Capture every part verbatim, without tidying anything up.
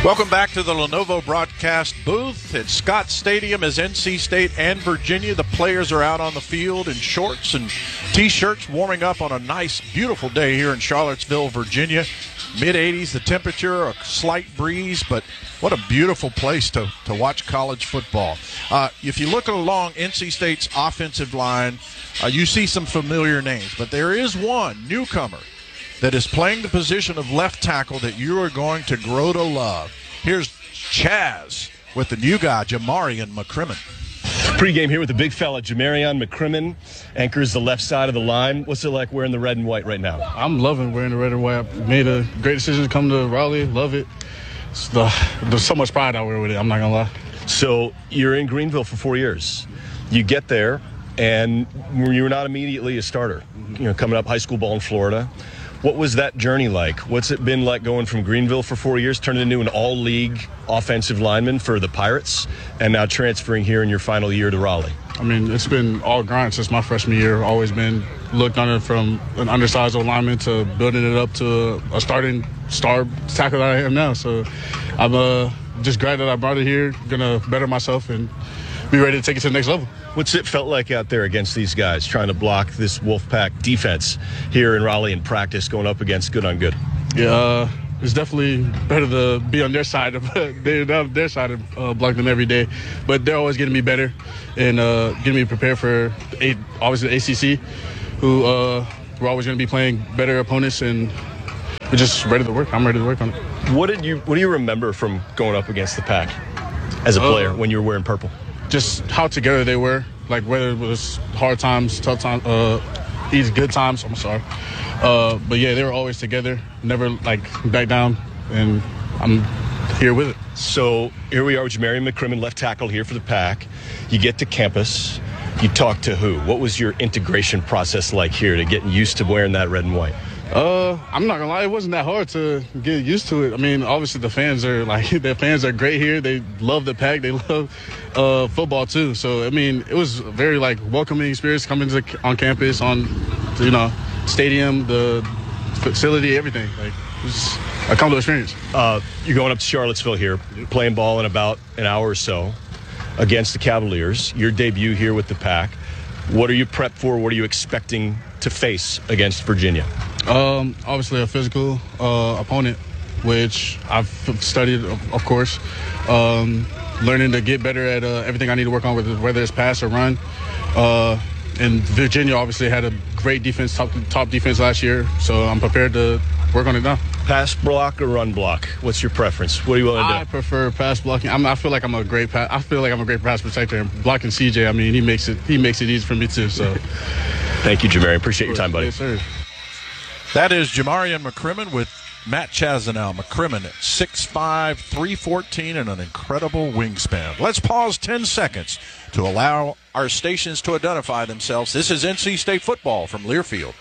Welcome back to the Lenovo broadcast booth at Scott Stadium as N C State and Virginia. The players are out on the field in shorts and T-shirts, warming up on a nice, beautiful day here in Charlottesville, Virginia. mid eighties, the temperature, a slight breeze, but what a beautiful place to, to watch college football. Uh, if you look along N C State's offensive line, uh, you see some familiar names, but there is one newcomer that is playing the position of left tackle that you are going to grow to love. Here's Chaz with the new guy, Jamarian McCrimmon. Pre-game here with the big fella, Jamarian McCrimmon, anchors the left side of the line. What's it like wearing the red and white right now? I'm loving wearing the red and white. I made a great decision to come to Raleigh. Love it. It's the, there's so much pride I wear with it, I'm not going to lie. So you're in Greenville for four years. You get there, and you're not immediately a starter. You know, coming up high school ball in Florida. What was that journey like? What's it been like going from Greenville for four years, turning into an all-league offensive lineman for the Pirates, and now transferring here in your final year to Raleigh? I mean, it's been all grind since my freshman year. Always been looked on it from an undersized lineman to building it up to a starting star tackle that I am now. So I'm uh, just glad that I brought it here, going to better myself and be ready to take it to the next level. What's it felt like out there against these guys, trying to block this Wolfpack defense here in Raleigh in practice, going up against good on good? Yeah, uh, it's definitely better to be on their side of they're on their side of uh, block them every day, but they're always getting me better and uh, getting me prepared for a, obviously the A C C, who uh, we're always going to be playing better opponents, and we're just ready to work. I'm ready to work on it. What did you What do you remember from going up against the Pack as a player uh, when you were wearing purple? Just how together they were, like whether it was hard times, tough times, uh, easy good times. I'm sorry, uh, but yeah, they were always together, never like back down, and I'm here with it. So here we are with Jamarian McCrimmon, left tackle here for the Pack. You get to campus, you talk to who? What was your integration process like here to getting used to wearing that red and white? Uh, I'm not gonna lie, it wasn't that hard to get used to it. I mean, obviously the fans are like, the fans are great here. They love the Pack. They love uh, football too. So I mean, it was a very like welcoming experience coming to on campus, on you know, stadium, the facility, everything. Like it was a comfortable experience. Uh, you're going up to Charlottesville here, playing ball in about an hour or so against the Cavaliers. Your debut here with the Pack. What are you prepped for? What are you expecting to face against Virginia? Um, obviously a physical uh, opponent, which I've studied, of course. Um, learning to get better at uh, everything I need to work on, whether it's pass or run. Uh, and Virginia obviously had a great defense, top, top defense last year, so I'm prepared to work on it now. Pass block or run block? What's your preference? What are you willing to do? I prefer pass blocking. I'm, I feel like I'm a great pass. I feel like I'm a great pass protector. And blocking C J, I mean, he makes it he makes it easy for me too. So, thank you, Jamarian. Appreciate your time, buddy. Yes, sir. That is Jamarian McCrimmon with Matt Chazanow. McCrimmon at six five, three fourteen, and an incredible wingspan. Let's pause ten seconds to allow our stations to identify themselves. This is N C State football from Learfield.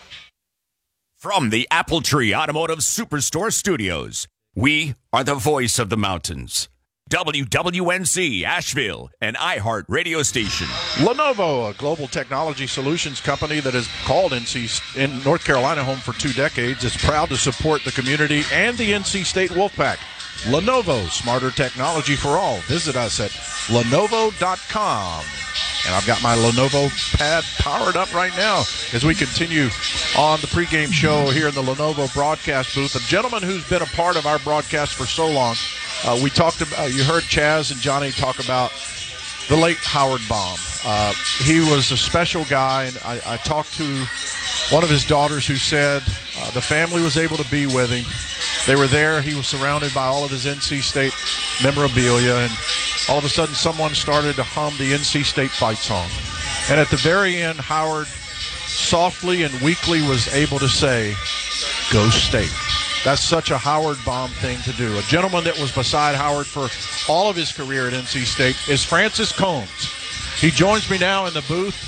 From the Apple Tree Automotive Superstore Studios, we are the voice of the mountains. W W N Z, Asheville, an iHeart radio station. Lenovo, a global technology solutions company that has called N C in North Carolina home for two decades, is proud to support the community and the N C State Wolfpack. Lenovo, smarter technology for all. Visit us at lenovo dot com. And I've got my Lenovo pad powered up right now as we continue on the pregame show here in the Lenovo broadcast booth. A gentleman who's been a part of our broadcast for so long. Uh, we talked about, you heard Chaz and Johnny talk about the late Howard Baum. Uh, he was a special guy, and I, I talked to one of his daughters who said uh, the family was able to be with him. They were there. He was surrounded by all of his N C State memorabilia, and all of a sudden someone started to hum the N C State fight song. And at the very end, Howard softly and weakly was able to say, "Go State." That's such a Howard Baum thing to do. A gentleman that was beside Howard for all of his career at N C State is Francis Combs. He joins me now in the booth.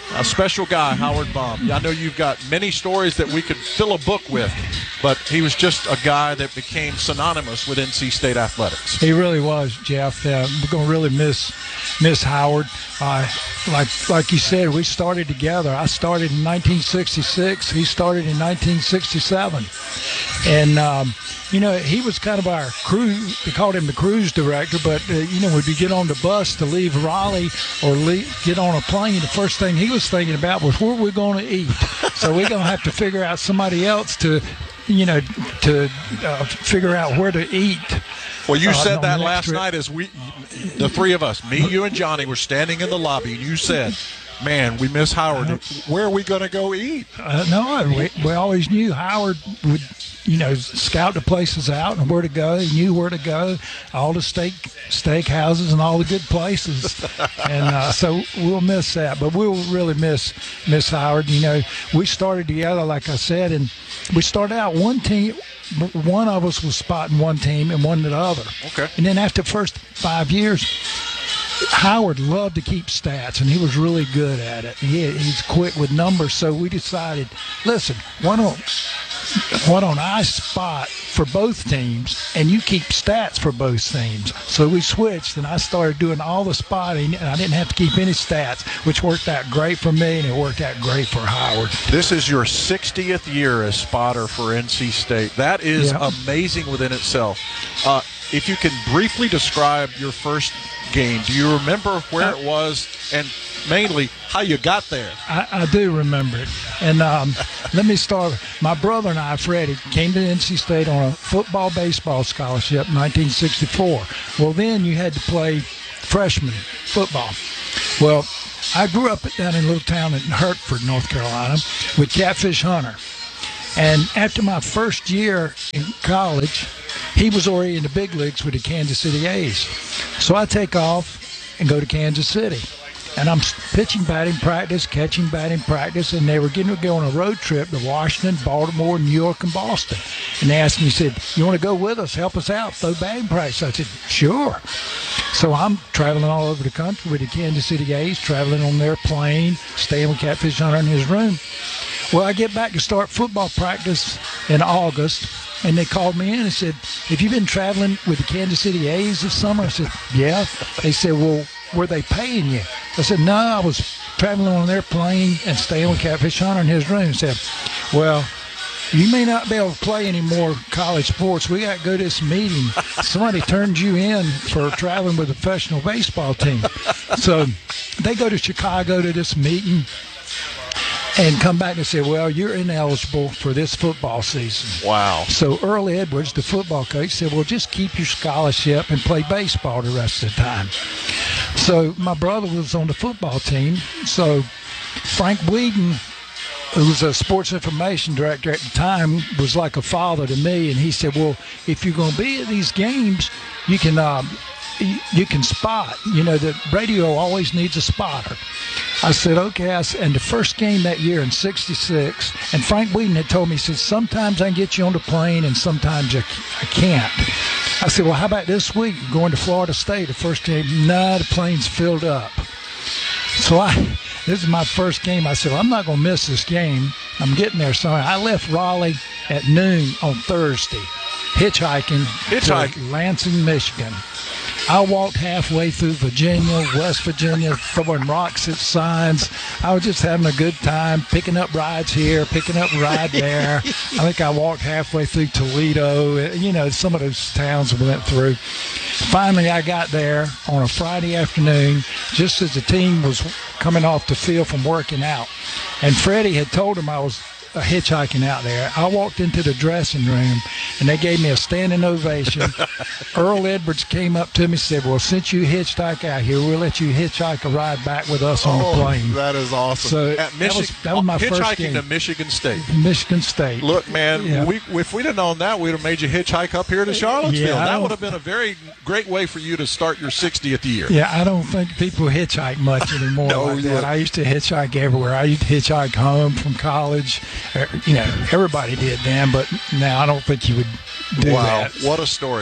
A special guy, Howard Baum. I know you've got many stories that we could fill a book with, but he was just a guy that became synonymous with N C State athletics. He really was, Jeff. Uh, we're going to really miss miss Howard. Uh, like like you said, we started together. I started in nineteen sixty-six. He started in nineteen sixty-seven. And, um, you know, he was kind of our cruise. They called him the cruise director. But, uh, you know, when we get on the bus to leave Raleigh or leave, get on a plane, the first thing he was thinking about was where we're going to eat. So we're going to have to figure out somebody else to, you know, to uh, figure out where to eat. Well, you uh, said that last trip. night as we, the three of us, me, you, and Johnny, were standing in the lobby, and you said, man, we miss Howard. Where are we going to go eat? Uh, no, we, we always knew Howard would, you know, scout the places out and where to go. He knew where to go, all the steak steak houses and all the good places. And uh, so we'll miss that. But we'll really miss miss Howard. You know, we started together, like I said, and we started out one team. One of us was spotting one team and one the other. Okay. And then after the first five years, Howard loved to keep stats, and he was really good at it. He, he's quick with numbers, so we decided, listen, why don't, why don't I spot for both teams, and you keep stats for both teams? So we switched, and I started doing all the spotting, and I didn't have to keep any stats, which worked out great for me, and it worked out great for Howard. This is your sixtieth year as spotter for N C State. That is Yeah. amazing within itself. Uh, if you can briefly describe your first game, do you remember where it was and mainly how you got there? I, I do remember it. And um, let me start. My brother and I, Freddie, came to N C State on a football baseball scholarship in nineteen sixty-four. Well, then you had to play freshman football. Well, I grew up down in a little town in Hertford, North Carolina, with Catfish Hunter. And after my first year in college, he was already in the big leagues with the Kansas City A's. So I take off and go to Kansas City. And I'm pitching batting practice, catching batting practice, and they were getting to go on a road trip to Washington, Baltimore, New York, and Boston. And they asked me, said, you want to go with us, help us out, throw batting practice? I said, sure. So I'm traveling all over the country with the Kansas City A's, traveling on their plane, staying with Catfish Hunter in his room. Well, I get back to start football practice in August, and they called me in and said, have you been traveling with the Kansas City A's this summer? I said, yeah. They said, well, were they paying you? I said, no, I was traveling on their plane and staying with Catfish Hunter in his room. He said, well, you may not be able to play any more college sports. We got to go to this meeting. Somebody turned you in for traveling with a professional baseball team. So they go to Chicago to this meeting and come back and say, well, you're ineligible for this football season. Wow. So Earl Edwards, the football coach, said, well, just keep your scholarship and play baseball the rest of the time. So my brother was on the football team. So Frank Whedon, who was a sports information director at the time, was like a father to me. And he said, well, if you're going to be at these games, you can um, you can spot. You know, the radio always needs a spotter. I said, okay. I said, and the first game that year in sixty-six, and Frank Whedon had told me, he said, sometimes I can get you on the plane and sometimes I, I can't. I said, well, how about this week? You're going to Florida State, the first game. No, the plane's filled up. So I, this is my first game. I said, well, I'm not going to miss this game. I'm getting there somewhere. I left Raleigh at noon on Thursday, hitchhiking, Hitchhiking. to Lansing, Michigan. I walked halfway through Virginia, West Virginia, throwing rocks at signs. I was just having a good time, picking up rides here, picking up a ride there. I think I walked halfway through Toledo, you know, some of those towns we went through. Finally, I got there on a Friday afternoon, just as the team was coming off the field from working out. And Freddie had told him I was uh, hitchhiking out there. I walked into the dressing room, and they gave me a standing ovation. Earl Edwards came up to me and said, well, since you hitchhike out here, we'll let you hitchhike a ride back with us on Oh, the plane. that is awesome. So At that, Michi- was, that was my first hitchhiking game. to Michigan State. Michigan State. Look, man, Yeah. we, if we'd have known that, we'd have made you hitchhike up here to Charlottesville. Yeah, I that don't- would have been a very great way for you to start your sixtieth year. Yeah, I don't think people hitchhike much anymore No, like that. look. I used to hitchhike everywhere. I used to hitchhike home from college. Uh, You know, everybody did then, but now I don't think you would do Wow, that. what a story.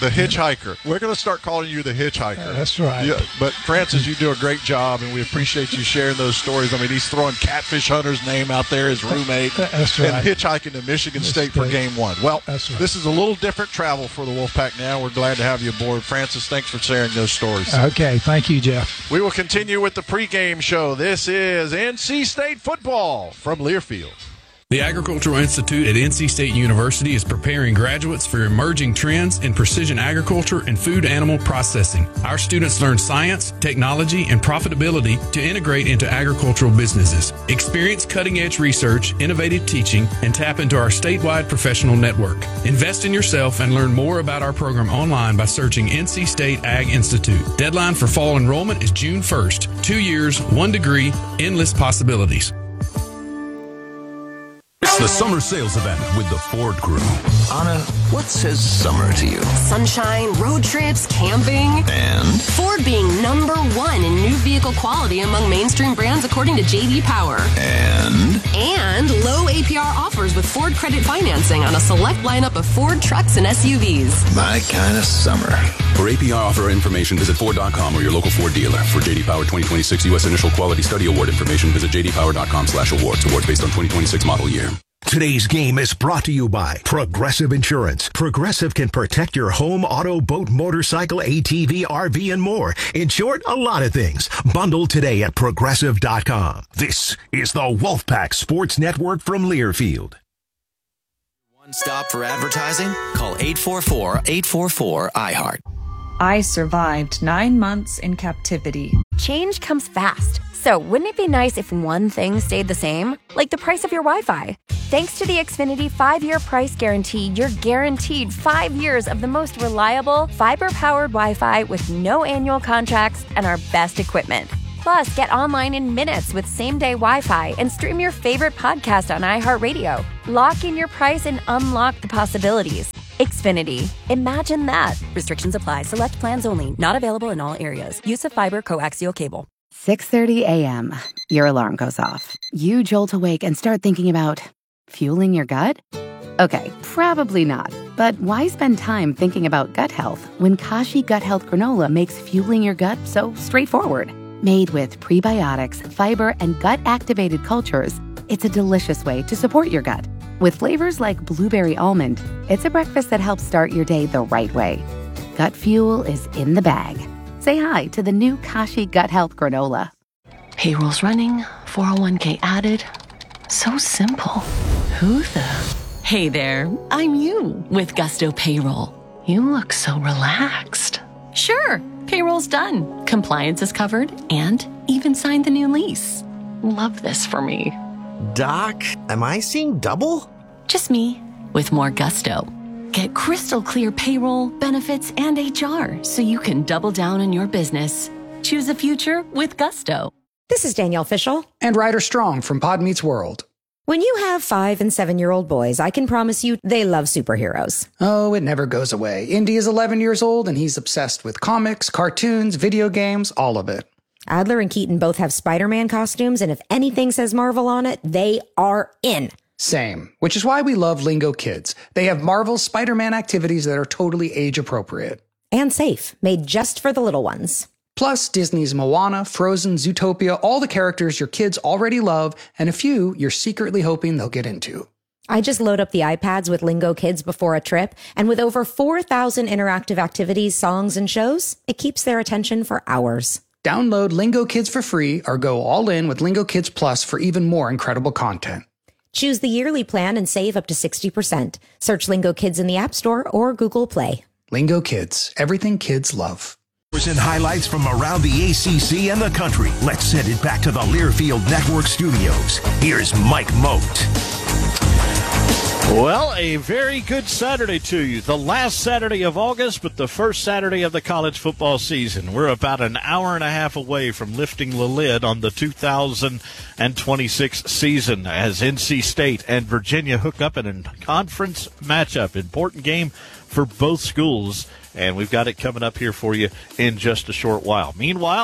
The hitchhiker. We're going to start calling you the hitchhiker. Uh, that's right. Yeah, but Francis, you do a great job, and we appreciate you sharing those stories. I mean, he's throwing Catfish Hunter's name out there, his roommate, that's right. and hitchhiking to Michigan State for game one. Well, that's right. This is a little different travel for the Wolfpack now. We're glad to have you aboard. Francis, thanks for sharing those stories. Okay, thank you, Jeff. We will continue with the pregame show. This is N C State football from Learfield. The Agricultural Institute at N C State University is preparing graduates for emerging trends in precision agriculture and food animal processing. Our students learn science, technology, and profitability to integrate into agricultural businesses. Experience cutting-edge research, innovative teaching, and tap into our statewide professional network. Invest in yourself and learn more about our program online by searching N C State Ag Institute. Deadline for fall enrollment is June first. Two years, one degree, endless possibilities. It's the summer sales event with the Ford Crew. Anna, what says summer to you? Sunshine, road trips, camping. And? Ford being number one in new vehicle quality among mainstream brands according to J D Power. And? And low A P R offers with Ford credit financing on a select lineup of Ford trucks and S U Vs. My kind of summer. For A P R offer information, visit Ford dot com or your local Ford dealer. For J D Power twenty twenty-six U S Initial Quality Study Award information, visit J D Power dot com slash awards. Awards based on twenty twenty-six model year. Today's game is brought to you by Progressive Insurance. Progressive can protect your home, auto, boat, motorcycle, A T V, R V, and more. In short, a lot of things. Bundle today at Progressive dot com. This is the Wolfpack Sports Network from Learfield. One stop for advertising? Call eight four four, eight four four, I heart. I survived nine months in captivity. Change comes fast. So wouldn't it be nice if one thing stayed the same? Like the price of your Wi-Fi. Thanks to the Xfinity five-year price guarantee, you're guaranteed five years of the most reliable, fiber-powered Wi-Fi with no annual contracts and our best equipment. Plus, get online in minutes with same-day Wi-Fi and stream your favorite podcast on iHeartRadio. Lock in your price and unlock the possibilities. Xfinity. Imagine that. Restrictions apply. Select plans only. Not available in all areas. Use of fiber coaxial cable. six thirty a.m. Your alarm goes off. You jolt awake and start thinking about fueling your gut? Okay, probably not. But why spend time thinking about gut health when Kashi Gut Health Granola makes fueling your gut so straightforward? Made with prebiotics, fiber, and gut-activated cultures, it's a delicious way to support your gut. With flavors like blueberry almond, it's a breakfast that helps start your day the right way. Gut fuel is in the bag. Say hi to the new Kashi Gut Health Granola. Payroll's running, four oh one k added. So simple. Who the? Hey there, I'm you with Gusto Payroll. You look so relaxed. Sure, payroll's done. Compliance is covered and even signed the new lease. Love this for me. Doc, am I seeing double? Just me with more gusto. Get crystal clear payroll, benefits, and H R so you can double down on your business. Choose a future with gusto. This is Danielle Fishel. And Ryder Strong from Pod Meets World. When you have five and seven-year-old boys, I can promise you they love superheroes. Oh, it never goes away. Indy is eleven years old, and he's obsessed with comics, cartoons, video games, all of it. Adler and Keaton both have Spider-Man costumes, and if anything says Marvel on it, they are in. Same, which is why we love Lingo Kids. They have Marvel's Spider-Man activities that are totally age-appropriate. And safe, made just for the little ones. Plus, Disney's Moana, Frozen, Zootopia, all the characters your kids already love, and a few you're secretly hoping they'll get into. I just load up the iPads with Lingo Kids before a trip, and with over four thousand interactive activities, songs, and shows, it keeps their attention for hours. Download Lingo Kids for free or go all in with Lingo Kids Plus for even more incredible content. Choose the yearly plan and save up to sixty percent. Search Lingo Kids in the App Store or Google Play. Lingo Kids, everything kids love. And highlights from around the A C C and the country. Let's send it back to the Learfield Network studios. Here's Mike Moat. Well, a very good Saturday to you. The last Saturday of August, but the first Saturday of the college football season. We're about an hour and a half away from lifting the lid on the two thousand twenty-six season as N C State and Virginia hook up in a conference matchup. Important game for both schools, and we've got it coming up here for you in just a short while. Meanwhile,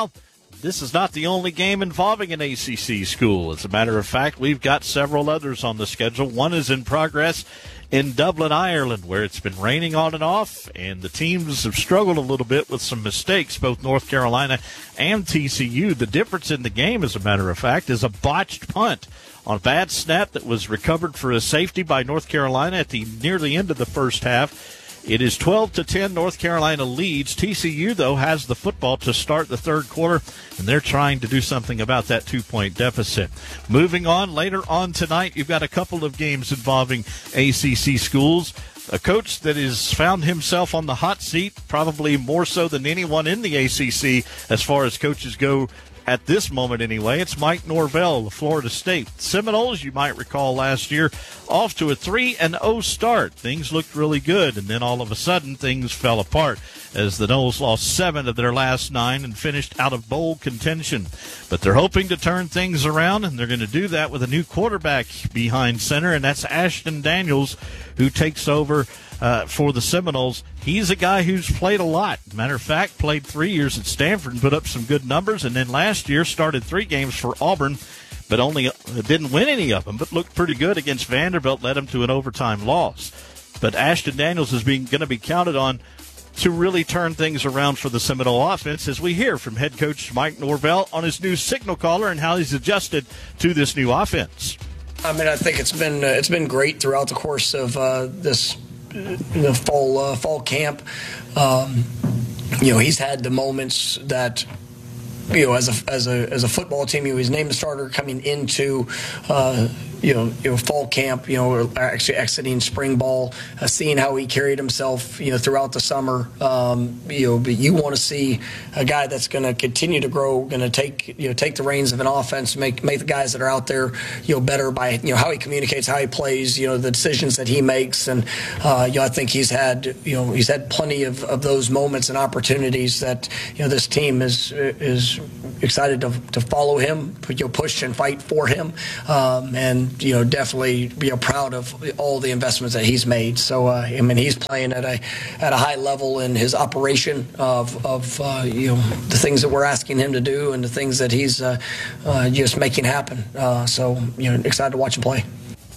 This is not the only game involving an A C C school. As a matter of fact, we've got several others on the schedule. One is in progress in Dublin, Ireland, where it's been raining on and off, and the teams have struggled a little bit with some mistakes, both North Carolina and T C U. The difference in the game, as a matter of fact, is a botched punt on a bad snap that was recovered for a safety by North Carolina at the near the end of the first half. It is twelve to ten. North Carolina leads. T C U, though, has the football to start the third quarter, and they're trying to do something about that two-point deficit. Moving on, later on tonight, you've got a couple of games involving A C C schools. A coach that has found himself on the hot seat, probably more so than anyone in the A C C as far as coaches go at this moment anyway. It's Mike Norvell of Florida State. Seminoles, you might recall last year, off to a three and oh start. Things looked really good, and then all of a sudden things fell apart as the Noles lost seven of their last nine and finished out of bowl contention. But they're hoping to turn things around, and they're going to do that with a new quarterback behind center, and that's Ashton Daniels, who takes over Uh, for the Seminoles. He's a guy who's played a lot. Matter of fact, played three years at Stanford and put up some good numbers, and then last year started three games for Auburn, but only uh, didn't win any of them, but looked pretty good against Vanderbilt, led them to an overtime loss. But Ashton Daniels is being going to be counted on to really turn things around for the Seminole offense, as we hear from head coach Mike Norvell on his new signal caller and how he's adjusted to this new offense. I mean, I think it's been uh, it's been great throughout the course of uh, this the fall uh, fall camp. Um, you know, he's had the moments that, you know, as a as a as a football team, he was named the starter coming into uh, you know you know fall camp. You know, actually exiting spring ball, uh, seeing how he carried himself, you know, throughout the summer. Um, you know, but you want to see a guy that's going to continue to grow, going to take you know take the reins of an offense, make make the guys that are out there you know better by you know how he communicates, how he plays, you know the decisions that he makes, and uh, you know I think he's had you know he's had plenty of, of those moments and opportunities that you know this team is is excited to to follow him, you know, push and fight for him, um, and you know definitely you know proud of all the investments that he's made. So uh, I mean he's playing at a at a high level in his operation of of uh, you know the things that we're asking him to do and the things that he's uh, uh, just making happen. Uh, so you know excited to watch him play.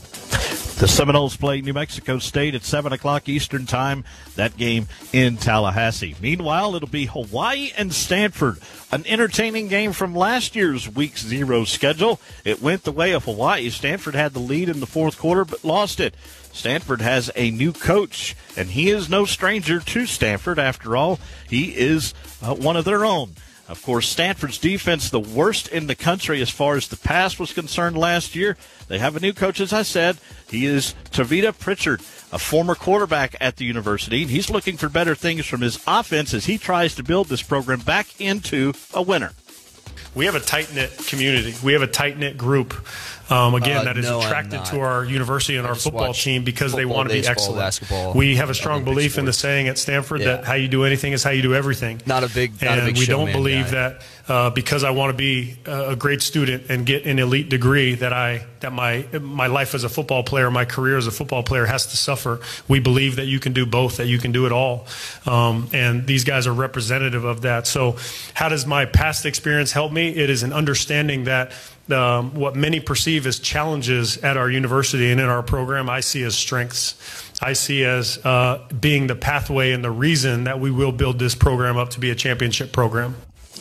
The Seminoles play New Mexico State at seven o'clock Eastern Time, that game in Tallahassee. Meanwhile, it'll be Hawaii and Stanford, an entertaining game from last year's Week Zero schedule. It went the way of Hawaii. Stanford had the lead in the fourth quarter but lost it. Stanford has a new coach, and he is no stranger to Stanford. After all, he is uh, one of their own. Of course, Stanford's defense, the worst in the country as far as the pass was concerned last year. They have a new coach, as I said. He is Tavita Pritchard, a former quarterback at the university. He's looking for better things from his offense as he tries to build this program back into a winner. We have a tight-knit community. We have a tight-knit group, um, again, uh, that is no, attracted to our university and I our football team because they want to be excellent. Basketball, we have a strong belief in the saying at Stanford yeah. that how you do anything is how you do everything. Not a big not And a big we don't showman believe guy. that uh, because I want to be a great student and get an elite degree that I that my my life as a football player, my career as a football player has to suffer. We believe that you can do both, that you can do it all. Um, and these guys are representative of that. So how does my past experience help me? It is an understanding that um, what many perceive as challenges at our university and in our program, I see as strengths. I see as uh, being the pathway and the reason that we will build this program up to be a championship program.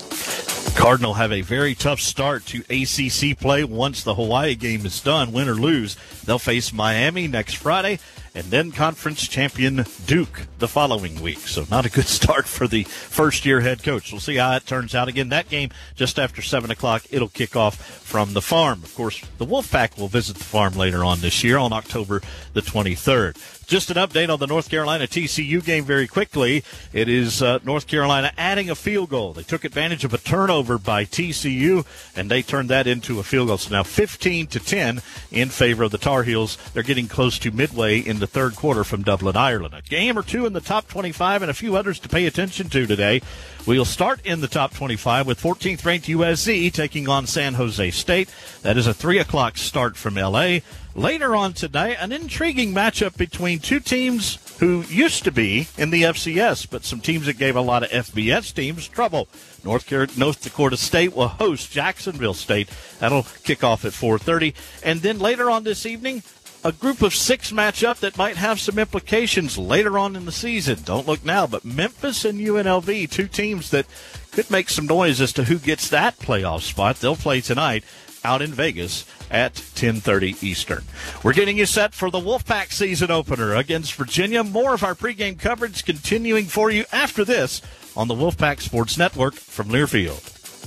Cardinal have a very tough start to A C C play once the Hawaii game is done, win or lose. They'll face Miami next Friday, and then conference champion Duke the following week. So not a good start for the first-year head coach. We'll see how it turns out. Again, that game just after seven o'clock, it'll kick off from the Farm. Of course, the Wolfpack will visit the Farm later on this year on October the twenty-third. Just an update on the North Carolina T C U game very quickly. It is uh, North Carolina adding a field goal. They took advantage of a turnover by T C U, and they turned that into a field goal. So now fifteen to ten in favor of the Tar Heels. They're getting close to midway in the third quarter from Dublin, Ireland. A game or two in the top twenty-five and a few others to pay attention to today. We'll start in the top twenty-five with fourteenth ranked U S C taking on San Jose State. That is a three o'clock start from L A. Later on tonight, an intriguing matchup between two teams who used to be in the F C S, but some teams that gave a lot of F B S teams trouble. North, Carolina, North Dakota State will host Jacksonville State. That'll kick off at four thirty. And then later on this evening, a group of six matchup that might have some implications later on in the season. Don't look now, but Memphis and U N L V, two teams that could make some noise as to who gets that playoff spot. They'll play tonight out in Vegas at ten thirty Eastern. We're getting you set for the Wolfpack season opener against Virginia. More of our pregame coverage continuing for you after this on the Wolfpack Sports Network from Learfield.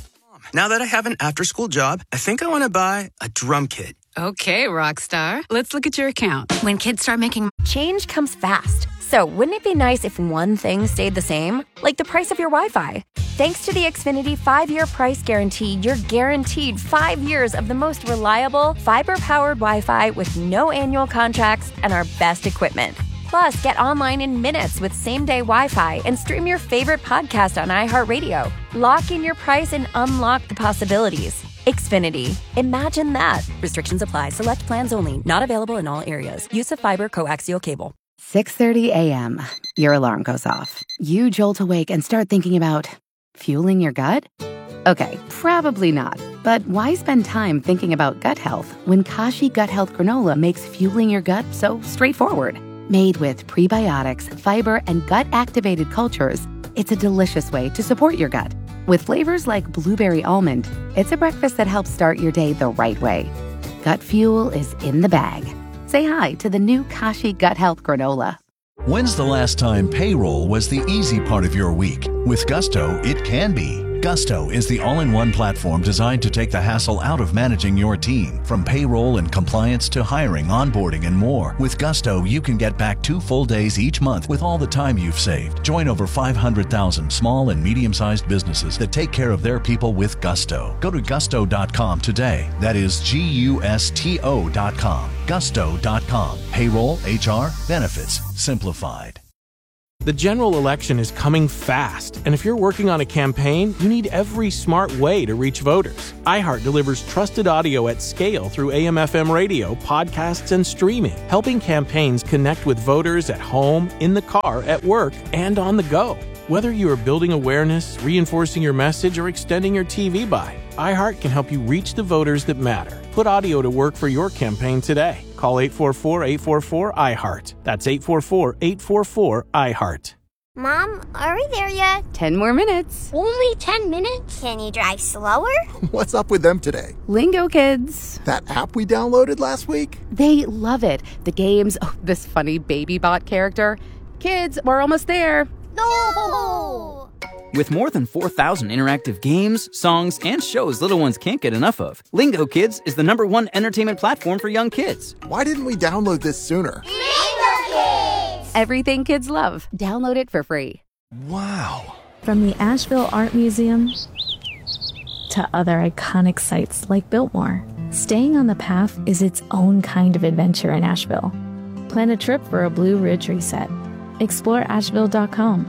Now that I have an after-school job, I think I want to buy a drum kit. Okay, Rockstar. Let's look at your account. When kids start making... Change comes fast. So wouldn't it be nice if one thing stayed the same? Like the price of your Wi-Fi. Thanks to the Xfinity five-year price guarantee, you're guaranteed five years of the most reliable, fiber-powered Wi-Fi with no annual contracts and our best equipment. Plus, get online in minutes with same-day Wi-Fi and stream your favorite podcast on iHeartRadio. Lock in your price and unlock the possibilities. Xfinity. Imagine that. Restrictions apply. Select plans only. Not available in all areas. Use of fiber coaxial cable. six thirty a.m. Your alarm goes off. You jolt awake and start thinking about fueling your gut? Okay, probably not. But why spend time thinking about gut health when Kashi Gut Health Granola makes fueling your gut so straightforward? Made with prebiotics, fiber, and gut-activated cultures, it's a delicious way to support your gut. With flavors like blueberry almond, it's a breakfast that helps start your day the right way. Gut fuel is in the bag. Say hi to the new Kashi Gut Health Granola. When's the last time payroll was the easy part of your week? With Gusto, it can be. Gusto is the all-in-one platform designed to take the hassle out of managing your team. From payroll and compliance to hiring, onboarding, and more. With Gusto, you can get back two full days each month with all the time you've saved. Join over five hundred thousand small and medium-sized businesses that take care of their people with Gusto. Go to gusto dot com today. That is G U S T O dot com. gusto dot com. Payroll, H R, benefits, simplified. The general election is coming fast, and if you're working on a campaign, you need every smart way to reach voters. iHeart delivers trusted audio at scale through A M F M radio, podcasts, and streaming, helping campaigns connect with voters at home, in the car, at work, and on the go. Whether you are building awareness, reinforcing your message, or extending your T V buy, iHeart can help you reach the voters that matter. Put audio to work for your campaign today. Call eight four four, eight four four, I heart. That's eight four four, eight four four, I heart. Mom, are we there yet? Ten more minutes. Only ten minutes? Can you drive slower? What's up with them today? Lingo Kids. That app we downloaded last week? They love it. The games, oh, this funny baby bot character. Kids, we're almost there. No! With more than four thousand interactive games, songs, and shows little ones can't get enough of, Lingo Kids is the number one entertainment platform for young kids. Why didn't we download this sooner? Lingo Kids! Everything kids love. Download it for free. Wow. From the Asheville Art Museum to other iconic sites like Biltmore, staying on the path is its own kind of adventure in Asheville. Plan a trip for a Blue Ridge reset. Explore asheville dot com.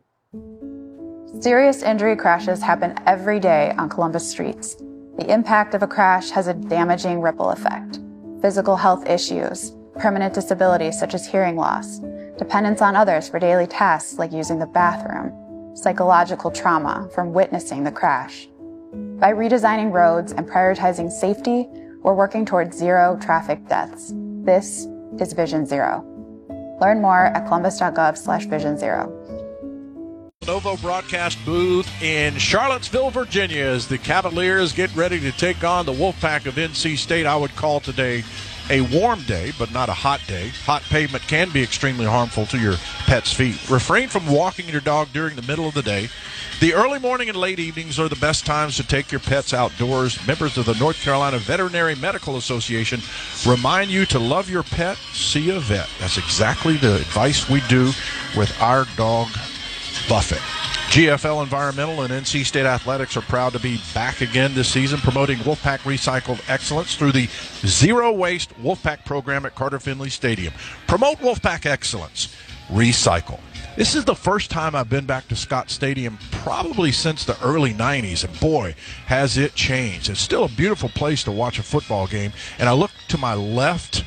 Serious injury crashes happen every day on Columbus streets. The impact of a crash has a damaging ripple effect. Physical health issues, permanent disabilities such as hearing loss, dependence on others for daily tasks like using the bathroom, psychological trauma from witnessing the crash. By redesigning roads and prioritizing safety, we're working towards zero traffic deaths. This is Vision Zero. Learn more at columbus.gov slash vision zero. Lenovo broadcast booth in Charlottesville, Virginia, as the Cavaliers get ready to take on the Wolfpack of N C State. I would call today a warm day, but not a hot day. Hot pavement can be extremely harmful to your pet's feet. Refrain from walking your dog during the middle of the day. The early morning and late evenings are the best times to take your pets outdoors. Members of the North Carolina Veterinary Medical Association remind you to love your pet, see a vet. That's exactly the advice we do with our dog, Buffett. G F L Environmental and N C State Athletics are proud to be back again this season, promoting Wolfpack Recycled Excellence through the Zero Waste Wolfpack program at Carter Finley Stadium. Promote Wolfpack Excellence. Recycle. This is the first time I've been back to Scott Stadium probably since the early nineties, and boy, has it changed. It's still a beautiful place to watch a football game, and I look to my left,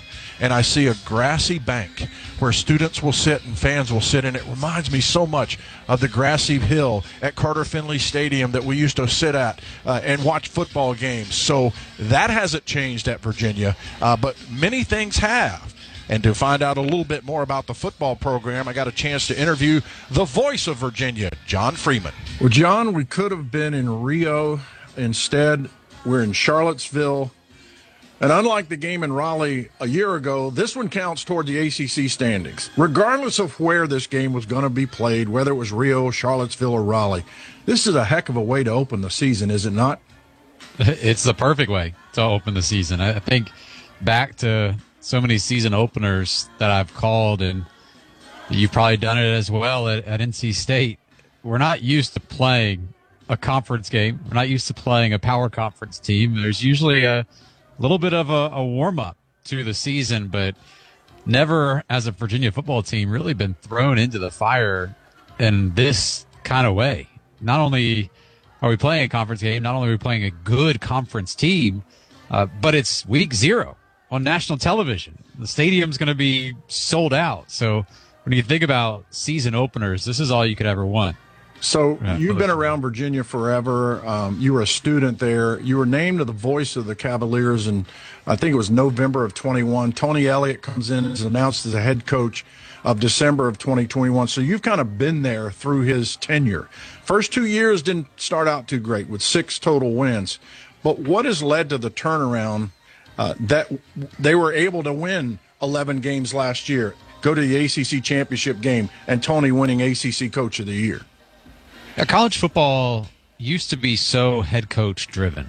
and I see a grassy bank where students will sit and fans will sit, and it reminds me so much of the grassy hill at Carter Finley Stadium that we used to sit at uh, and watch football games. So that hasn't changed at Virginia, uh, but many things have. And to find out a little bit more about the football program, I got a chance to interview the voice of Virginia, John Freeman. Well, John, we could have been in Rio. Instead, we're in Charlottesville. And unlike the game in Raleigh a year ago, this one counts toward the A C C standings. Regardless of where this game was going to be played, whether it was Rio, Charlottesville, or Raleigh, this is a heck of a way to open the season, is it not? It's the perfect way to open the season. I think back to so many season openers that I've called, and you've probably done it as well at, at N C State. We're not used to playing a conference game. We're not used to playing a power conference team. There's usually a little bit of a, a warm-up to the season, but never as a Virginia football team really been thrown into the fire in this kind of way. Not only are we playing a conference game, not only are we playing a good conference team, uh, but it's week zero on national television. The stadium's going to be sold out. So when you think about season openers, this is all you could ever want. So Yeah, you've been around Virginia forever. Um, you were a student there. You were named to the voice of the Cavaliers, and I think it was November of twenty-one. Tony Elliott comes in and is announced as the head coach of December of twenty twenty-one. So you've kind of been there through his tenure. First two years didn't start out too great with six total wins. But what has led to the turnaround uh, that they were able to win eleven games last year, go to the A C C championship game, and Tony winning A C C Coach of the Year? Yeah, college football used to be so head coach driven.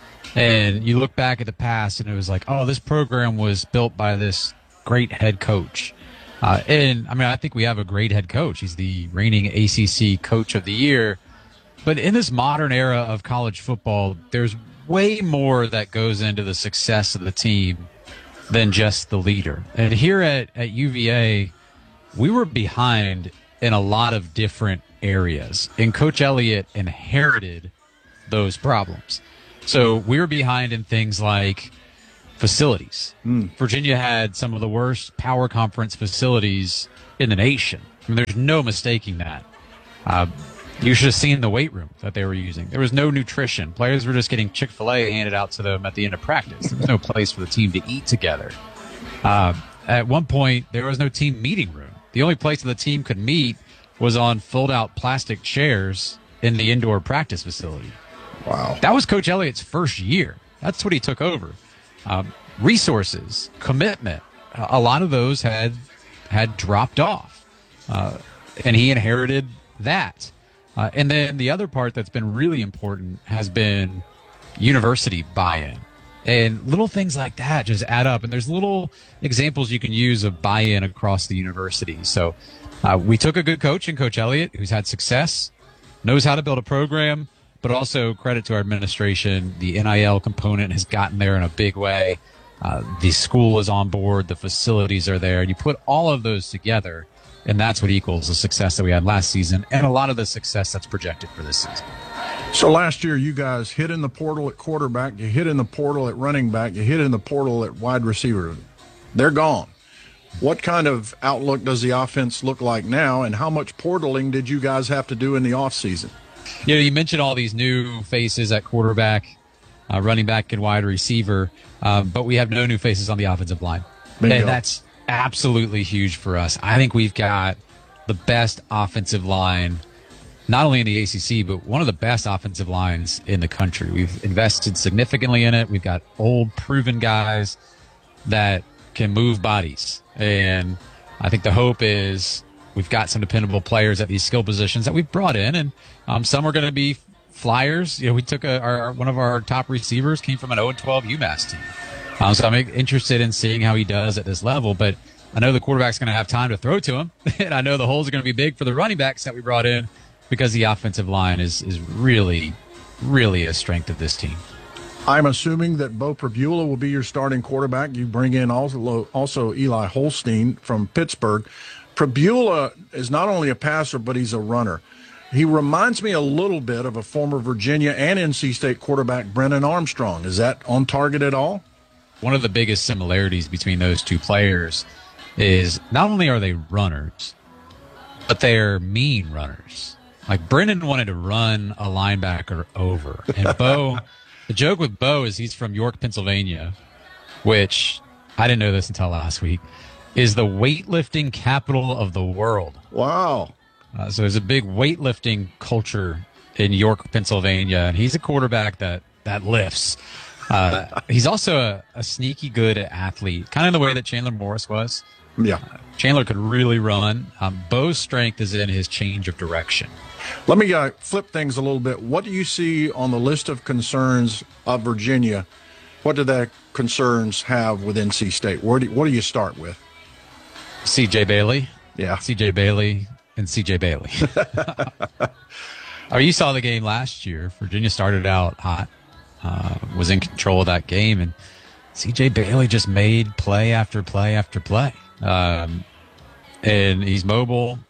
And you look back at the past and it was like, oh, this program was built by this great head coach. Uh, and I mean, I think we have a great head coach. He's the reigning A C C Coach of the Year. But in this modern era of college football, there's way more that goes into the success of the team than just the leader. And here at, at U V A, we were behind in a lot of different areas, and Coach Elliott inherited those problems. So we were behind in things like facilities. Mm. Virginia had some of the worst power conference facilities in the nation. I mean, there's no mistaking that. Uh, you should have seen the weight room that they were using. There was no nutrition. Players were just getting Chick-fil-A handed out to them at the end of practice. There was no place for the team to eat together. Uh, at one point, there was no team meeting room. The only place that the team could meet was on fold-out plastic chairs in the indoor practice facility. Wow. That was Coach Elliott's first year. That's what he took over. Um, resources, commitment, a lot of those had had dropped off, uh, and he inherited that. Uh, and then the other part that's been really important has been university buy-in. And little things like that just add up. And there's little examples you can use of buy-in across the university. So uh, we took a good coach in Coach Elliott, who's had success, knows how to build a program, but also credit to our administration. The N I L component has gotten there in a big way. Uh, the school is on board. The facilities are there. You put all of those together, and that's what equals the success that we had last season and a lot of the success that's projected for this season. So last year, you guys hit in the portal at quarterback, you hit in the portal at running back, you hit in the portal at wide receiver. They're gone. What kind of outlook does the offense look like now, and how much portaling did you guys have to do in the offseason? You know, you mentioned all these new faces at quarterback, uh, running back, and wide receiver, um, but we have no new faces on the offensive line. Bingo. And that's absolutely huge for us. I think we've got the best offensive line, not only in the A C C, but one of the best offensive lines in the country. We've invested significantly in it. We've got old, proven guys that can move bodies. And I think the hope is we've got some dependable players at these skill positions that we've brought in, and um, some are going to be flyers. You know, we took a, our one of our top receivers came from an oh and twelve UMass team. Um, so I'm interested in seeing how he does at this level, but I know the quarterback's going to have time to throw to him, and I know the holes are going to be big for the running backs that we brought in because the offensive line is is really, really a strength of this team. I'm assuming that Bo Pribula will be your starting quarterback. You bring in also, also Eli Holstein from Pittsburgh. Pribula is not only a passer, but he's a runner. He reminds me a little bit of a former Virginia and N C State quarterback, Brennan Armstrong. Is that on target at all? one of the biggest similarities between those two players is not only are they runners, but they're mean runners. Like Brennan wanted to run a linebacker over. And Bo, the joke with Bo is he's from York, Pennsylvania, which I didn't know this until last week, is the weightlifting capital of the world. Wow. Uh, so there's a big weightlifting culture in York, Pennsylvania, and he's a quarterback that, that lifts. Uh, he's also a, a sneaky good athlete, kind of the way that Chandler Morris was. Yeah. Uh, Chandler could really run. Um, Bo's strength is in his change of direction. Let me uh, flip things a little bit. What do you see on the list of concerns of Virginia? What do the concerns have with N C State? Where do, what do you start with? C J Bailey. Yeah. C J Bailey and C J Bailey. Oh, you saw the game last year. Virginia started out hot, uh, was in control of that game, and C J Bailey just made play after play after play. Um, and he's mobile.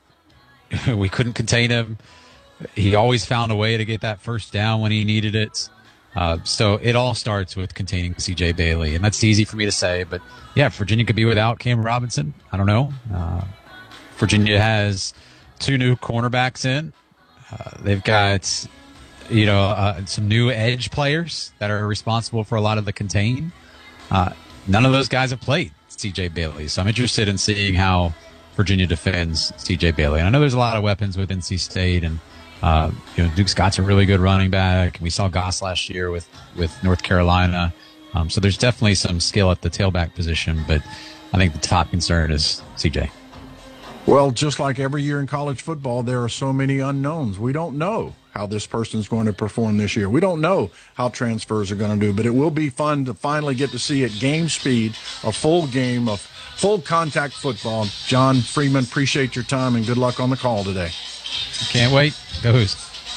We couldn't contain him. He always found a way to get that first down when he needed it. Uh, so it all starts with containing C J Bailey, and that's easy for me to say. But, yeah, Virginia could be without Cam Robinson. I don't know. Uh, Virginia has two new cornerbacks in. Uh, they've got, you know, uh, some new edge players that are responsible for a lot of the contain. Uh, none of those guys have played C J Bailey, so I'm interested in seeing how Virginia defends C J Bailey. And I know there's a lot of weapons with N C State, and uh, you know, Duke Scott's a really good running back. We saw Goss last year with, with North Carolina. Um, so there's definitely some skill at the tailback position, but I think the top concern is C J. Well, just like every year in college football, there are so many unknowns. We don't know how this person's going to perform this year. We don't know how transfers are going to do, but it will be fun to finally get to see at game speed a full game of full contact football. John Freeman, appreciate your time and good luck on the call today. Can't wait. Go Hoos.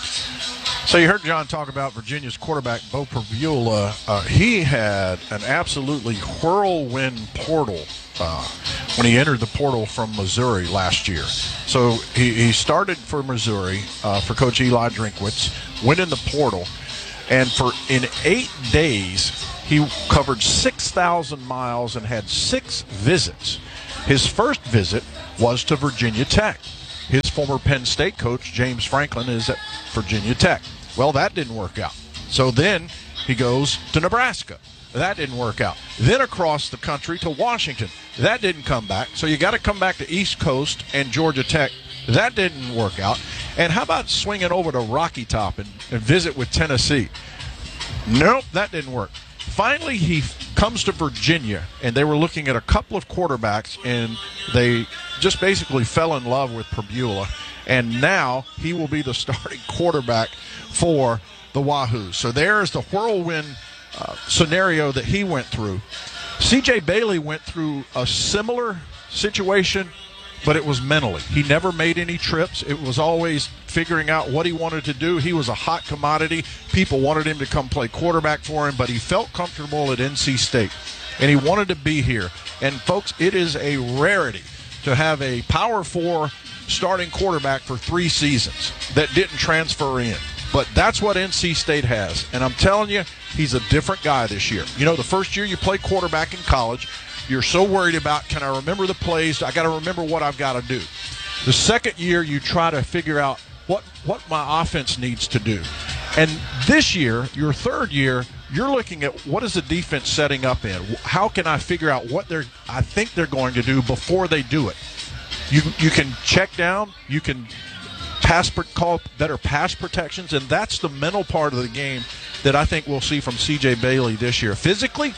So you heard John talk about Virginia's quarterback, Bo Pribula. Uh, he had an absolutely whirlwind portal uh, when he entered the portal from Missouri last year. So he, he started for Missouri uh, for Coach Eli Drinkwitz, went in the portal, and for in eight days he covered six thousand miles and had six visits. His first visit was to Virginia Tech. His former Penn State coach, James Franklin, is at Virginia Tech. Well, that didn't work out. So then he goes to Nebraska. That didn't work out. Then across the country to Washington. That didn't come back. So you got to come back to East Coast and Georgia Tech. That didn't work out. And how about swinging over to Rocky Top and, and visit with Tennessee? Nope, that didn't work. Finally, he comes to Virginia, and they were looking at a couple of quarterbacks, and they just basically fell in love with Pribula. And now he will be the starting quarterback for the Wahoos. So there's the whirlwind uh, scenario that he went through. C J Bailey went through a similar situation, but it was mentally. He never made any trips. It was always figuring out what he wanted to do. He was a hot commodity. People wanted him to come play quarterback for him, but he felt comfortable at N C State, and he wanted to be here. And, folks, it is a rarity to have a Power Four starting quarterback for three seasons that didn't transfer in. But that's what N C State has. And I'm telling you, he's a different guy this year. You know, the first year you play quarterback in college, you're so worried about, can I remember the plays? I got to remember what I've got to do. The second year, you try to figure out what, what my offense needs to do. And this year, your third year, you're looking at what is the defense setting up in? How can I figure out what they're I think they're going to do before they do it? You you can check down, you can pass call better pass protections, and that's the mental part of the game that I think we'll see from C J Bailey this year. Physically,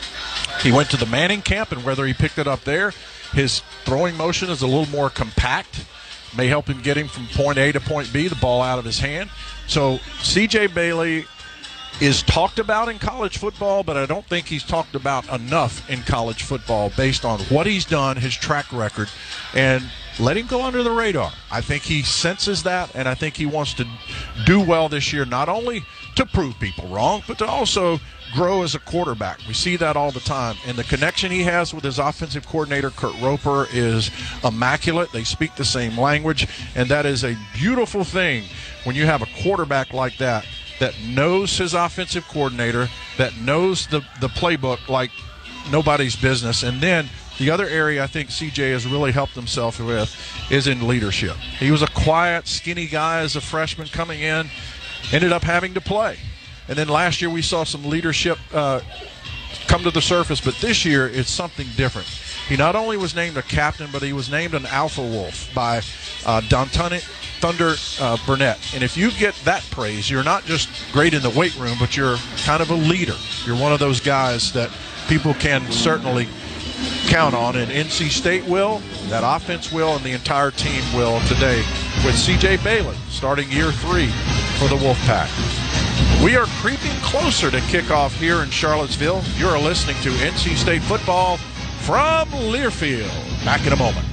he went to the Manning camp, and whether he picked it up there, his throwing motion is a little more compact, may help him get him from point A to point B, the ball out of his hand. So C J Bailey is talked about in college football, but I don't think he's talked about enough in college football based on what he's done, his track record, and let him go under the radar. I think he senses that, and I think he wants to do well this year, not only to prove people wrong, but to also grow as a quarterback. We see that all the time. And the connection he has with his offensive coordinator, Kurt Roper, is immaculate. They speak the same language, and that is a beautiful thing when you have a quarterback like that that knows his offensive coordinator, that knows the, the playbook like nobody's business. And then the other area I think C J has really helped himself with is in leadership. He was a quiet, skinny guy as a freshman coming in, ended up having to play. And then last year we saw some leadership uh, come to the surface, but this year it's something different. He not only was named a captain, but he was named an alpha wolf by uh, Dontone Thunder uh, Burnett. And if you get that praise, you're not just great in the weight room, but you're kind of a leader. You're one of those guys that people can certainly count on, and N C State will, that offense will, and the entire team will today with C J Bailey starting year three for the Wolfpack. We are creeping closer to kickoff here in Charlottesville. You're listening to N C State football from Learfield. Back in a moment.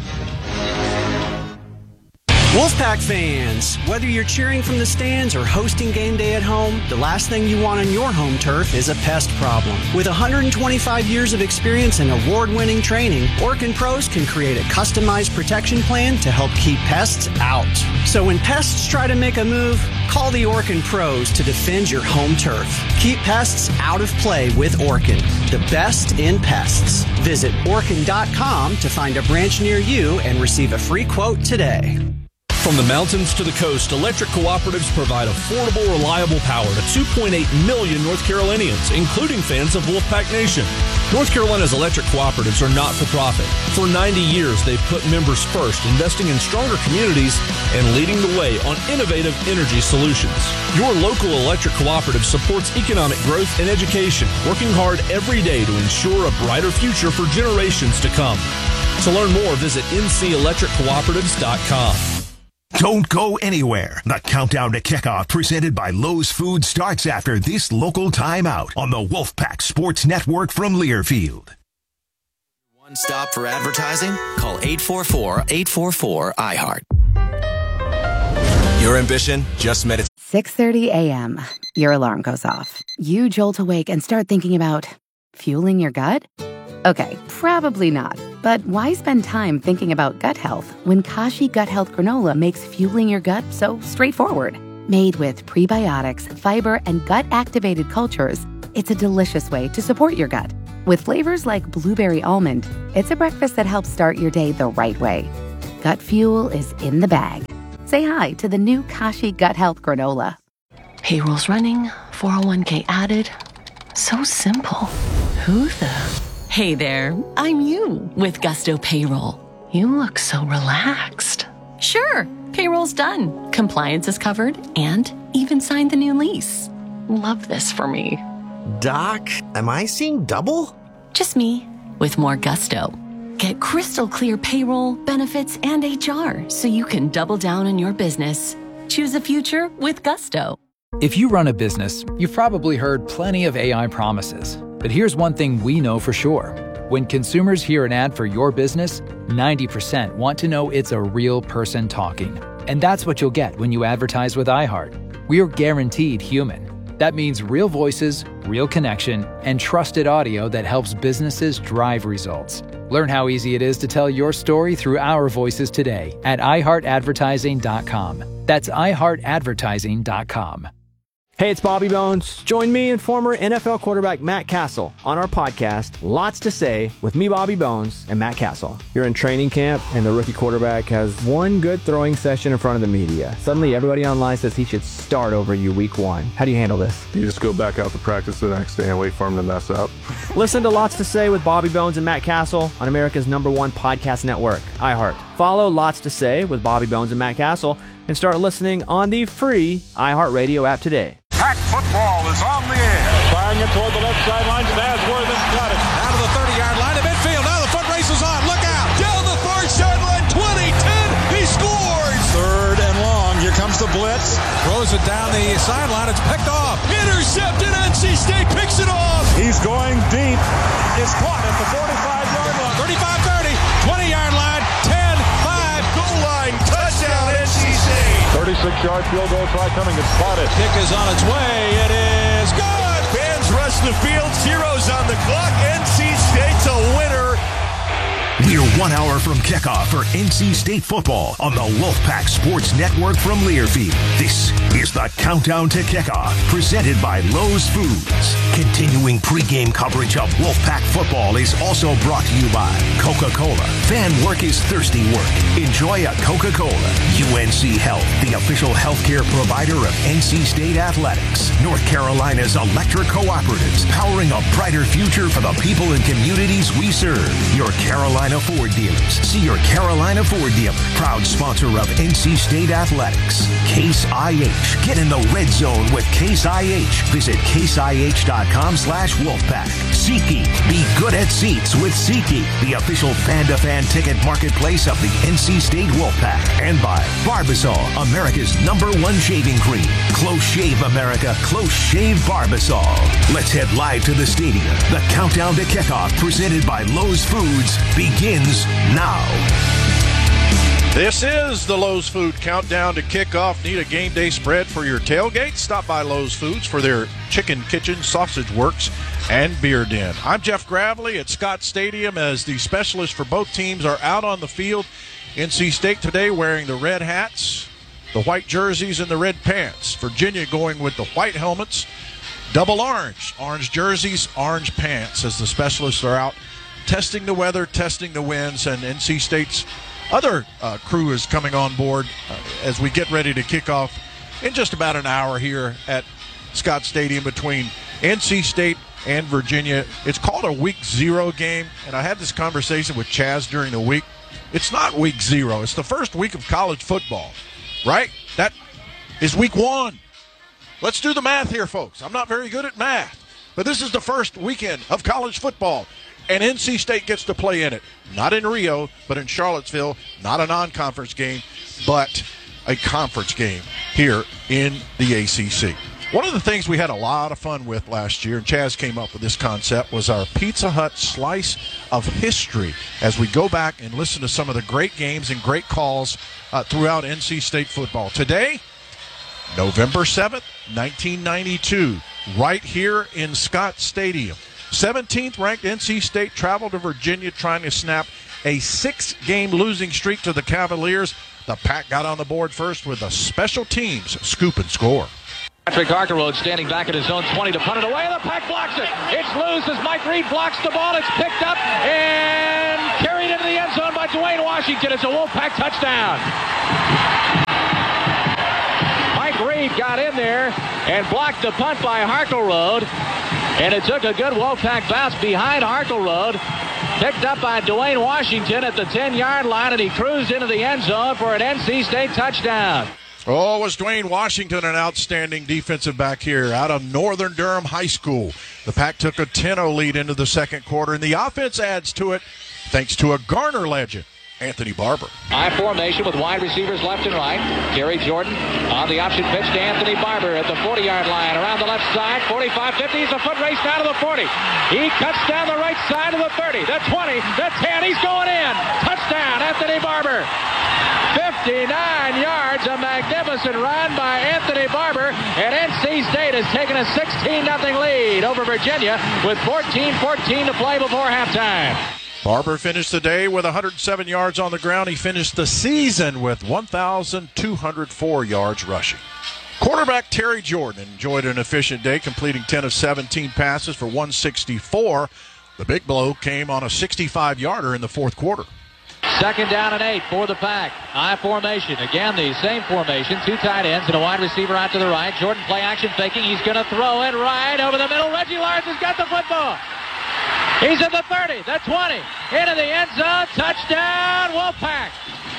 Wolfpack fans, whether you're cheering from the stands or hosting game day at home, the last thing you want on your home turf is a pest problem. With one hundred twenty-five years of experience and award-winning training, Orkin Pros can create a customized protection plan to help keep pests out. So when pests try to make a move, call the Orkin Pros to defend your home turf. Keep pests out of play with Orkin, the best in pests. Visit orkin dot com to find a branch near you and receive a free quote today. From the mountains to the coast, electric cooperatives provide affordable, reliable power to two point eight million North Carolinians, including fans of Wolfpack Nation. North Carolina's electric cooperatives are not-for-profit. For ninety years, they've put members first, investing in stronger communities and leading the way on innovative energy solutions. Your local electric cooperative supports economic growth and education, working hard every day to ensure a brighter future for generations to come. To learn more, visit N C electric cooperatives dot com. Don't go anywhere. The countdown to kickoff presented by Lowe's Food starts after this local timeout on the Wolfpack Sports Network from Learfield. One stop for advertising? Call eight four four, eight four four, I heart. Your ambition just met its... six thirty a.m. Your alarm goes off. You jolt awake and start thinking about fueling your gut? Okay, probably not. But why spend time thinking about gut health when Kashi Gut Health Granola makes fueling your gut so straightforward? Made with prebiotics, fiber, and gut-activated cultures, it's a delicious way to support your gut. With flavors like blueberry almond, it's a breakfast that helps start your day the right way. Gut fuel is in the bag. Say hi to the new Kashi Gut Health Granola. Payroll's running, four oh one k added. So simple. Who the... Hey there, I'm you with Gusto Payroll. You look so relaxed. Sure, payroll's done. Compliance is covered and even signed the new lease. Love this for me. Doc, am I seeing double? Just me with more Gusto. Get crystal clear payroll, benefits, and H R so you can double down on your business. Choose a future with Gusto. If you run a business, you've probably heard plenty of A I promises. But here's one thing we know for sure. When consumers hear an ad for your business, ninety percent want to know it's a real person talking. And that's what you'll get when you advertise with iHeart. We're guaranteed human. That means real voices, real connection, and trusted audio that helps businesses drive results. Learn how easy it is to tell your story through our voices today at i heart advertising dot com. That's i heart advertising dot com. Hey, it's Bobby Bones. Join me and former N F L quarterback Matt Castle on our podcast, Lots to Say, with me, Bobby Bones, and Matt Castle. You're in training camp, and the rookie quarterback has one good throwing session in front of the media. Suddenly, everybody online says he should start over you week one. How do you handle this? You just go back out to practice the next day and wait for him to mess up. Listen to Lots to Say with Bobby Bones and Matt Castle on America's number one podcast network, iHeart. Follow Lots to Say with Bobby Bones and Matt Castle and start listening on the free iHeartRadio app today. Pack football is on the air. Firing it toward the left sideline. Basworth got it. Out to the thirty-yard line to midfield. Now the foot race is on. Look out. Down the far sideline. twenty, ten. He scores. Third and long. Here comes the blitz. Throws it down the sideline. It's picked off. Intercepted. N C State picks it off. He's going deep. It's caught at the forty-five-yard line. thirty-five thirty. twenty-yard line. ten five. Goal line. Touchdown N C State. thirty-six-yard field goal try coming. It's spotted. Kick is on its way. It is good. Fans rush the field. Zeros on the clock. N C State's a winner. We're one hour from kickoff for N C State football on the Wolfpack Sports Network from Learfield. This is the Countdown to Kickoff, presented by Lowe's Foods. Continuing pregame coverage of Wolfpack football is also brought to you by Coca-Cola. Fan work is thirsty work. Enjoy a Coca-Cola. U N C Health, the official healthcare provider of N C State Athletics. North Carolina's electric cooperatives, powering a brighter future for the people and communities we serve. Your Carolina Ford dealers. See your Carolina Ford dealer. Proud sponsor of N C State Athletics. Case I H. Get in the red zone with Case I H. Visit caseih.com slash Wolfpack. SeatGeek. Be good at seats with SeatGeek, the official fan-to-fan ticket marketplace of the N C State Wolfpack. And by Barbasol, America's number one shaving cream. Close Shave America. Close Shave Barbasol. Let's head live to the stadium. The Countdown to Kickoff, presented by Lowe's Foods, begins now. This is the Lowe's Food Countdown to Kickoff. Need a game day spread for your tailgate? Stop by Lowe's Foods for their Chicken Kitchen, Sausage Works, and Beer Den. I'm Jeff Gravely at Scott Stadium as the specialists for both teams are out on the field. N C State today wearing the red hats, the white jerseys, and the red pants. Virginia going with the white helmets, double orange, orange jerseys, orange pants, as the specialists are out testing the weather, testing the winds, and N C State's other uh, crew is coming on board uh, as we get ready to kick off in just about an hour here at Scott Stadium between N C State and Virginia. It's called a week zero game, and I had this conversation with Chaz during the week. It's not week zero. It's the first week of college football, right? That is week one. Let's do the math here, folks. I'm not very good at math, but this is the first weekend of college football. And N C State gets to play in it. Not in Rio, but in Charlottesville. Not a non-conference game, but a conference game here in the A C C. One of the things we had a lot of fun with last year, and Chaz came up with this concept, was our Pizza Hut Slice of History as we go back and listen to some of the great games and great calls uh, throughout N C State football. Today, November seventh, nineteen ninety-two, right here in Scott Stadium. seventeenth ranked N C State traveled to Virginia trying to snap a six-game losing streak to the Cavaliers. The Pack got on the board first with a special teams scoop and score. Patrick Harkerode standing back at his own twenty to punt it away. The Pack blocks it. It's loose as Mike Reed blocks the ball. It's picked up and carried into the end zone by Dwayne Washington. It's a Wolfpack touchdown. Mike Reed got in there and blocked the punt by Harkerode. And it took a good Wolfpack bounce behind Harkerode. Picked up by Dwayne Washington at the ten-yard line, and he cruised into the end zone for an N C State touchdown. Oh, was Dwayne Washington an outstanding defensive back here out of Northern Durham High School. The Pack took a ten oh lead into the second quarter, and the offense adds to it thanks to a Garner legend, Anthony Barber. I formation with wide receivers left and right. Gary Jordan on the option pitch to Anthony Barber at the forty-yard line. Around the left side, forty-five fifty. He's a foot race down to the forty. He cuts down the right side of the thirty, the twenty, the ten. He's going in. Touchdown, Anthony Barber. fifty-nine yards, a magnificent run by Anthony Barber, and N C State has taken a sixteen nothing lead over Virginia with fourteen fourteen to play before halftime. Barber finished the day with one hundred seven yards on the ground. He finished the season with one thousand two hundred four yards rushing. Quarterback Terry Jordan enjoyed an efficient day, completing ten of seventeen passes for one sixty-four. The big blow came on a sixty-five-yarder in the fourth quarter. Second down and eight for the Pack. I formation. Again, the same formation. Two tight ends and a wide receiver out to the right. Jordan play action faking. He's going to throw it right over the middle. Reggie Lawrence has got the football. He's at the thirty, the twenty, into the end zone. Touchdown, Wolfpack.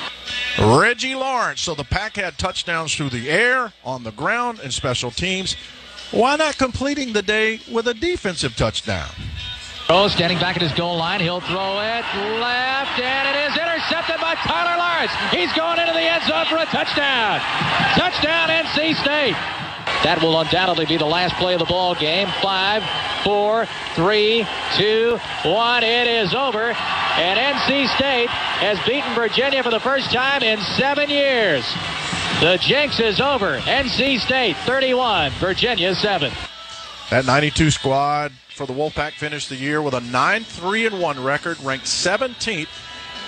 Reggie Lawrence. So the Pack had touchdowns through the air, on the ground, and special teams. Why not completing the day with a defensive touchdown? Oh, standing back at his goal line. He'll throw it left, and it is intercepted by Tyler Lawrence. He's going into the end zone for a touchdown. Touchdown, N C State. That will undoubtedly be the last play of the ball game. Five, four, three, two, one. It is over. And N C State has beaten Virginia for the first time in seven years. The jinx is over. N C State thirty-one, Virginia seven. That ninety-two squad for the Wolfpack finished the year with a nine three and one record, ranked seventeenth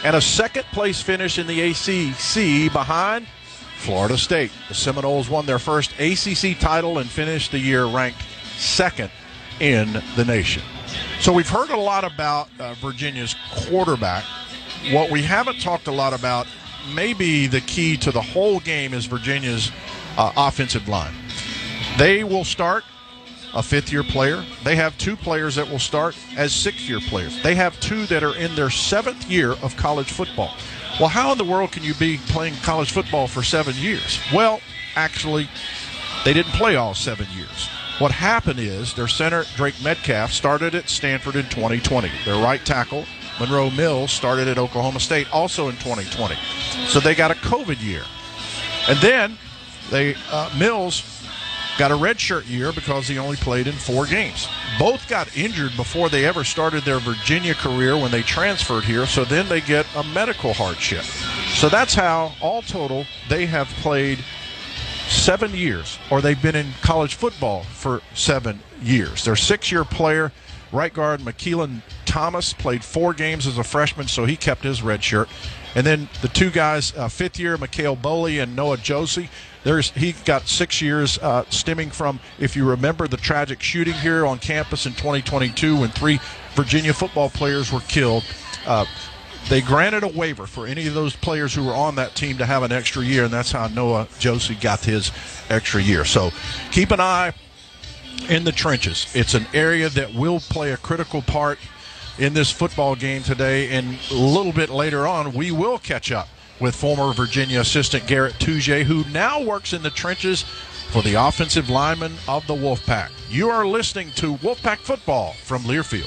and a second-place finish in the A C C behind Florida State. The Seminoles won their first A C C title and finished the year ranked second in the nation. So we've heard a lot about uh, Virginia's quarterback. What we haven't talked a lot about, maybe the key to the whole game, is Virginia's uh, offensive line. They will start a fifth-year player. They have two players that will start as sixth-year players. They have two that are in their seventh year of college football. Well, how in the world can you be playing college football for seven years? Well, actually, they didn't play all seven years. What happened is their center, Drake Metcalf, started at Stanford in twenty twenty. Their right tackle, Monroe Mills, started at Oklahoma State also in twenty twenty. So they got a COVID year. And then they uh, Mills got a redshirt year because he only played in four games. Both got injured before they ever started their Virginia career when they transferred here, so then they get a medical hardship. So that's how, all total, they have played seven years, or they've been in college football for seven years. Their six-year player, right guard McKeelan Thomas, played four games as a freshman, so he kept his red shirt. And then the two guys, uh, fifth year, Mikhail Boley and Noah Josie, there's he got six years uh, stemming from, if you remember, the tragic shooting here on campus in twenty twenty-two when three Virginia football players were killed. Uh, they granted a waiver for any of those players who were on that team to have an extra year, and that's how Noah Josie got his extra year. So keep an eye in the trenches. It's an area that will play a critical part in this football game today, and a little bit later on we will catch up with former Virginia assistant Garrett Tujague, who now works in the trenches for the offensive lineman of the Wolfpack. You are listening to Wolfpack Football from Learfield.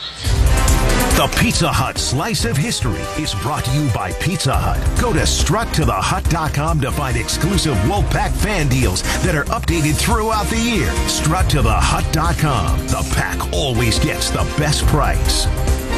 The Pizza Hut Slice of History is brought to you by Pizza Hut. Go to strut to the hut dot com to find exclusive Wolfpack fan deals that are updated throughout the year. strut to the hut dot com. The pack always gets the best price.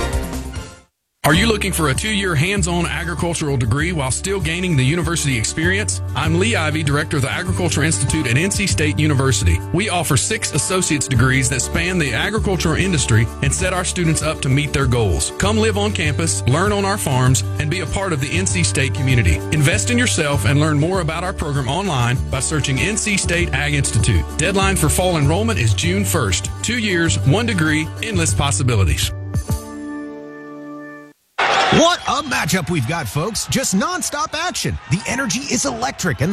Are you looking for a two-year hands-on agricultural degree while still gaining the university experience? I'm Lee Ivey, director of the Agriculture Institute at N C State University. We offer six associate's degrees that span the agricultural industry and set our students up to meet their goals. Come live on campus, learn on our farms, and be a part of the N C State community. Invest in yourself and learn more about our program online by searching N C State Ag Institute. Deadline for fall enrollment is June first. Two years, one degree, endless possibilities. What a matchup we've got, folks. Just nonstop action. The energy is electric and